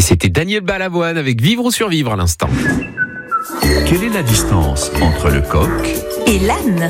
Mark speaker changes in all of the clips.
Speaker 1: c'était Daniel Balavoine avec Vivre ou survivre à l'instant.
Speaker 2: Quelle est la distance entre le coq
Speaker 3: et l'âne?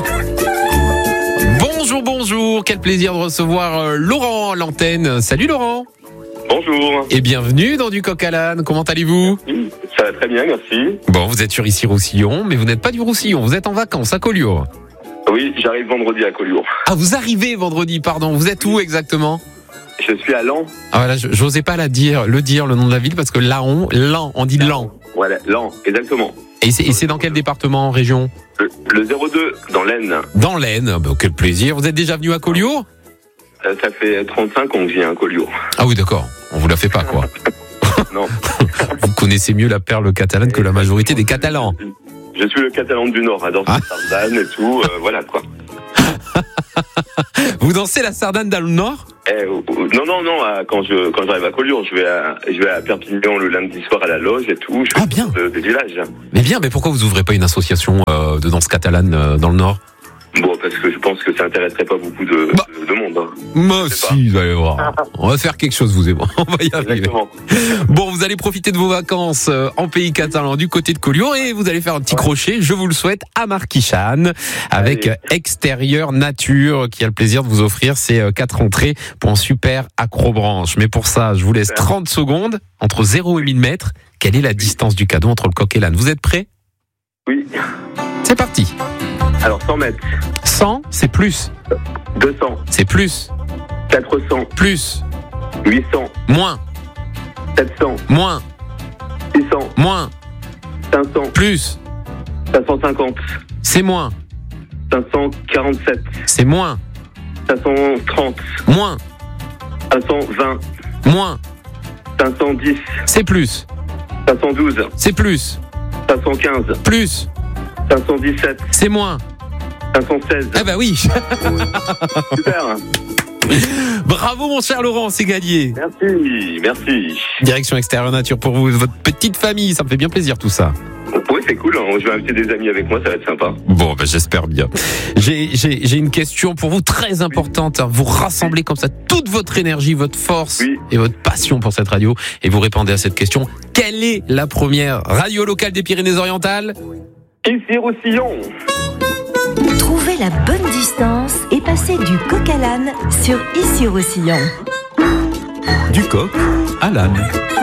Speaker 1: Bonjour, quel plaisir de recevoir Laurent à l'antenne. Salut Laurent.
Speaker 4: Bonjour.
Speaker 1: Et bienvenue dans Du Coq à l'âne, comment allez-vous?
Speaker 4: Ça va très bien, merci.
Speaker 1: Bon, vous êtes sur Issy-Roussillon, mais vous n'êtes pas du Roussillon, vous êtes en vacances à Collioure.
Speaker 4: Oui, j'arrive vendredi à Collioure.
Speaker 1: Ah, vous arrivez vendredi, pardon, vous êtes où exactement?
Speaker 4: Je suis à Laon.
Speaker 1: Ah voilà, j'osais pas le dire le nom de la ville parce que Laon, on dit Laon.
Speaker 4: Voilà, Laon, exactement.
Speaker 1: Et c'est dans quel département, région?
Speaker 4: Le 02, dans l'Aisne.
Speaker 1: Dans l'Aisne, bah, quel plaisir. Vous êtes déjà venu à Collioure?
Speaker 4: Ça fait 35 ans que je viens à Collioure.
Speaker 1: Ah oui, d'accord, on vous la fait pas quoi.
Speaker 4: Non.
Speaker 1: Vous connaissez mieux la perle catalane que la majorité des Catalans.
Speaker 4: Je suis le Catalan du Nord, j'adore la sardane et tout, voilà quoi.
Speaker 1: Vous dansez la sardane dans le Nord?
Speaker 4: Non, quand j'arrive à Collioure, je vais à Perpignan le lundi soir à la loge et tout. Je fais
Speaker 1: bien.
Speaker 4: Des villages.
Speaker 1: Mais pourquoi vous ouvrez pas une association de danse catalane dans le Nord?
Speaker 4: Bon, parce que je pense que ça intéresserait pas beaucoup de monde. Hein.
Speaker 1: Moi aussi, vous allez voir. On va faire quelque chose, vous et moi. On va y arriver.
Speaker 4: Exactement.
Speaker 1: Bon, vous allez profiter de vos vacances en pays catalan du côté de Collioure et vous allez faire un petit crochet, je vous le souhaite, à Marquichane avec Extérieur Nature qui a le plaisir de vous offrir ces 4 entrées pour un super accrobranche. Mais pour ça, je vous laisse 30 secondes entre 0 et 1000 mètres. Quelle est la distance du cadeau entre le coq et l'âne? Vous êtes prêts?
Speaker 4: Oui.
Speaker 1: C'est parti.
Speaker 4: Alors 100 mètres.
Speaker 1: 100, c'est plus.
Speaker 4: 200.
Speaker 1: C'est plus.
Speaker 4: 400.
Speaker 1: Plus.
Speaker 4: 800.
Speaker 1: Moins.
Speaker 4: 700.
Speaker 1: Moins.
Speaker 4: 600.
Speaker 1: Moins.
Speaker 4: 500.
Speaker 1: Plus.
Speaker 4: 550.
Speaker 1: C'est moins.
Speaker 4: 547.
Speaker 1: C'est moins.
Speaker 4: 530.
Speaker 1: Moins.
Speaker 4: 520.
Speaker 1: Moins.
Speaker 4: 510.
Speaker 1: C'est plus.
Speaker 4: 512.
Speaker 1: C'est plus.
Speaker 4: 515.
Speaker 1: Plus.
Speaker 4: 517.
Speaker 1: C'est moins.
Speaker 4: 516.
Speaker 1: Ah bah oui.
Speaker 4: Super.
Speaker 1: Bravo mon cher Laurent, c'est gagné.
Speaker 4: Merci.
Speaker 1: Direction Extérieur Nature pour vous, votre petite famille, ça me fait bien plaisir tout ça.
Speaker 4: Oui, c'est cool, hein. Je vais inviter des amis avec moi, ça va être sympa.
Speaker 1: Bon, bah, j'espère bien. J'ai une question pour vous très importante. Vous rassemblez comme ça toute votre énergie, votre force et votre passion pour cette radio et vous répondez à cette question. Quelle est la première radio locale des Pyrénées-Orientales?
Speaker 4: Issy-Roussillon.
Speaker 3: Trouvez la bonne distance et passez du coq à l'âne sur Issy-Roussillon.
Speaker 2: Du coq à l'âne.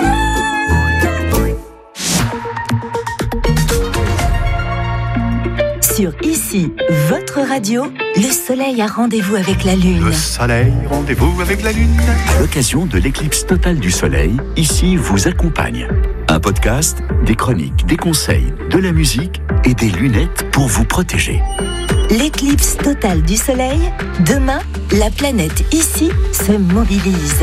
Speaker 3: Sur Issy, votre radio, le soleil a rendez-vous avec la lune.
Speaker 2: Le soleil, rendez-vous avec la lune. À l'occasion de l'éclipse totale du soleil, Issy vous accompagne. Un podcast, des chroniques, des conseils, de la musique et des lunettes pour vous protéger.
Speaker 3: L'éclipse totale du soleil, demain, la planète Issy se mobilise.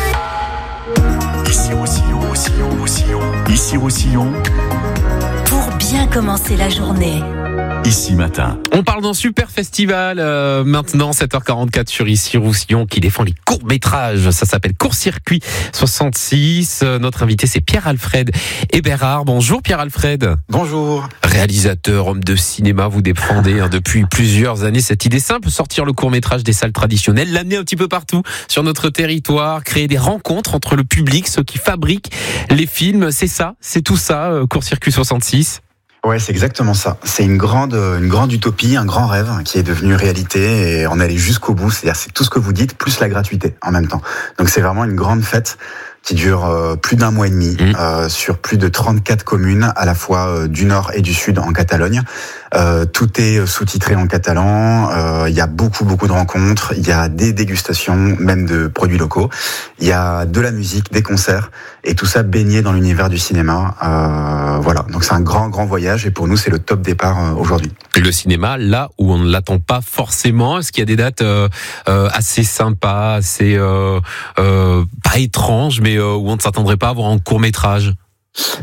Speaker 2: Issy-Roussillon.
Speaker 3: Pour bien commencer la journée.
Speaker 2: Ici matin.
Speaker 1: On parle d'un super festival maintenant, 7h44 sur Issy-Roussillon qui défend les courts-métrages. Ça s'appelle Court-Circuit 66. Notre invité, c'est Pierre-Alfred Eberhard. Bonjour Pierre-Alfred.
Speaker 5: Bonjour.
Speaker 1: Réalisateur, homme de cinéma, vous défendez depuis plusieurs années cette idée simple, sortir le court-métrage des salles traditionnelles, l'amener un petit peu partout sur notre territoire, créer des rencontres entre le public, ceux qui fabriquent les films. C'est tout ça, Court-Circuit 66.
Speaker 5: Ouais, c'est exactement ça. C'est une grande utopie, un grand rêve qui est devenu réalité et on est allé jusqu'au bout. C'est-à-dire, c'est tout ce que vous dites plus la gratuité en même temps. Donc c'est vraiment une grande fête qui dure plus d'1 mois et demi sur plus de 34 communes à la fois du nord et du sud en Catalogne. Tout est sous-titré en catalan. Il y a beaucoup de rencontres. Il y a des dégustations, même de produits locaux. Il y a de la musique, des concerts et tout ça baigné dans l'univers du cinéma. Voilà. Donc c'est un grand voyage et pour nous c'est le top départ aujourd'hui.
Speaker 1: Le cinéma, là où on ne l'attend pas forcément, est-ce qu'il y a des dates assez sympas, assez pas étranges, mais où on ne s'attendrait pas à voir un court-métrage?
Speaker 5: Bah,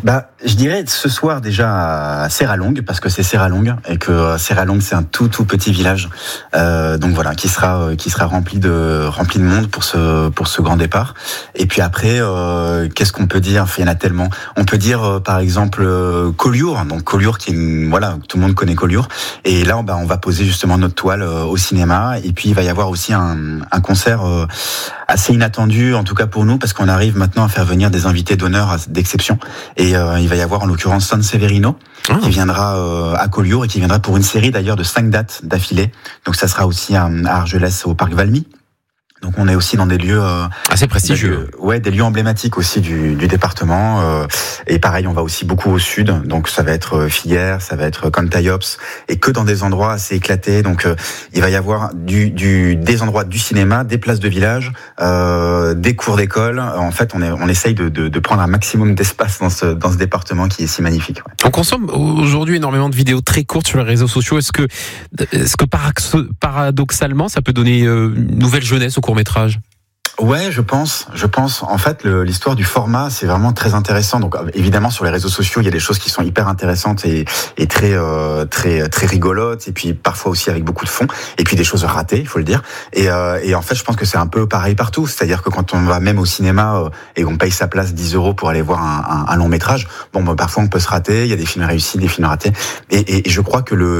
Speaker 5: Je dirais ce soir déjà à Serralongue, parce que c'est Serralongue et que Serralongue c'est un tout petit village, donc voilà, qui sera rempli de monde pour ce grand départ. Et puis après, qu'est-ce qu'on peut dire? Enfin, il y en a tellement. On peut dire par exemple Collioure, donc Collioure voilà, tout le monde connaît Collioure. Et là, on va poser justement notre toile au cinéma. Et puis il va y avoir aussi un concert assez inattendu, en tout cas pour nous, parce qu'on arrive maintenant à faire venir des invités d'honneur d'exception. Et il va y avoir en l'occurrence San Severino qui viendra à Collioure et qui viendra pour une série d'ailleurs de 5 dates d'affilée. Donc ça sera aussi à Argelès au parc Valmy. Donc on est aussi dans des lieux
Speaker 1: assez prestigieux.
Speaker 5: Des lieux emblématiques aussi du département. Et pareil, on va aussi beaucoup au sud. Donc ça va être Figueres, ça va être Cantaiops, et que dans des endroits assez éclatés. Donc il va y avoir des endroits du cinéma, des places de village, des cours d'école. En fait, on essaye de prendre un maximum d'espace dans ce département qui est si magnifique. Ouais.
Speaker 1: On consomme aujourd'hui énormément de vidéos très courtes sur les réseaux sociaux. Est-ce que paradoxalement, ça peut donner une nouvelle jeunesse au court-métrage?
Speaker 5: Ouais, je pense. En fait, l'histoire du format, c'est vraiment très intéressant. Donc, évidemment, sur les réseaux sociaux, il y a des choses qui sont hyper intéressantes et très rigolotes, et puis parfois aussi avec beaucoup de fond, et puis des choses ratées, il faut le dire. Et en fait, je pense que c'est un peu pareil partout. C'est-à-dire que quand on va même au cinéma et qu'on paye sa place 10 € pour aller voir un long métrage, parfois on peut se rater. Il y a des films réussis, des films ratés. Et je crois que